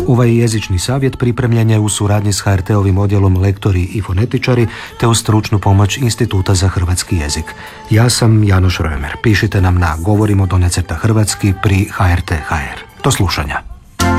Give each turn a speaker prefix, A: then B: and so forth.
A: Ovaj jezični savjet pripremljen je u suradnji s HRT-ovim odjelom Lektori i fonetičari te uz stručnu pomoć Instituta za hrvatski jezik. Ja sam Janoš Römer. Pišite nam na govorimo_hrvatski pri HRT.hr. Do slušanja.